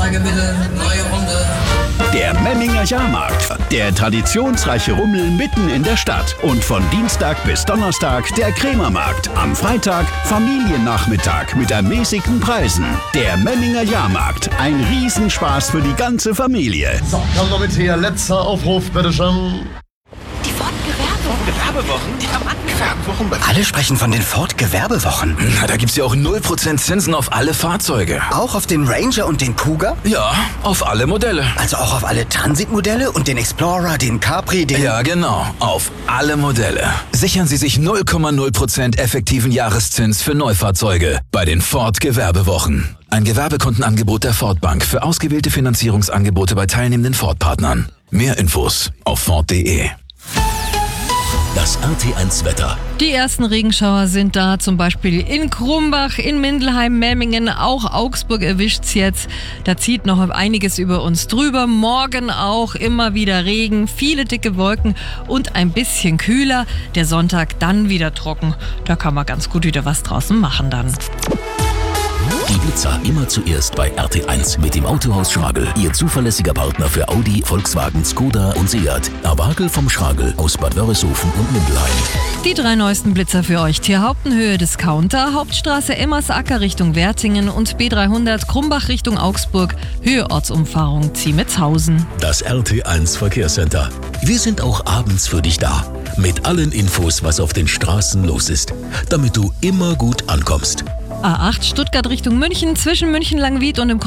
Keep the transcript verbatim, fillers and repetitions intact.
Anzeige bitte, neue Runde. Der Memminger Jahrmarkt. Der traditionsreiche Rummel mitten in der Stadt. Und von Dienstag bis Donnerstag der Krämermarkt. Am Freitag Familiennachmittag mit ermäßigten Preisen. Der Memminger Jahrmarkt. Ein Riesenspaß für die ganze Familie. So, komm doch mit her. Letzter Aufruf, bitteschön. Die Ford-Gewerbewochen. Gewerbewochen? Ja, Mann, Gewerbewochen. Alle sprechen von den Ford-Gewerbewochen. Na, da gibt's ja auch null Prozent Zinsen auf alle Fahrzeuge. Auch auf den Ranger und den Kuga? Ja, auf alle Modelle. Also auch auf alle Transit-Modelle und den Explorer, den Capri, den... Ja, genau. Auf alle Modelle. Sichern Sie sich null Komma null Prozent effektiven Jahreszins für Neufahrzeuge bei den Ford-Gewerbewochen. Ein Gewerbekundenangebot der Ford Bank für ausgewählte Finanzierungsangebote bei teilnehmenden Ford-Partnern. Mehr Infos auf Ford punkt de. Das R T eins Wetter. Die ersten Regenschauer sind da, zum Beispiel in Krumbach, in Mindelheim, Memmingen, auch Augsburg erwischt's jetzt. Da zieht noch einiges über uns drüber. Morgen auch immer wieder Regen, viele dicke Wolken und ein bisschen kühler. Der Sonntag dann wieder trocken. Da kann man ganz gut wieder was draußen machen dann. Die Blitzer immer zuerst bei R T eins mit dem Autohaus Schragel. Ihr zuverlässiger Partner für Audi, Volkswagen, Skoda und Seat. Awagel vom Schragel aus Bad Wörishofen und Mindelheim. Die drei neuesten Blitzer für euch. Tierhauptenhöhe Discounter, Hauptstraße Emmersacker Richtung Wertingen und B dreihundert Krumbach Richtung Augsburg, Höhe Ortsumfahrung Ziemetshausen. Das R T eins Verkehrscenter. Wir sind auch abends für dich da. Mit allen Infos, was auf den Straßen los ist. Damit du immer gut ankommst. A acht Stuttgart Richtung München, zwischen München-Langwied und im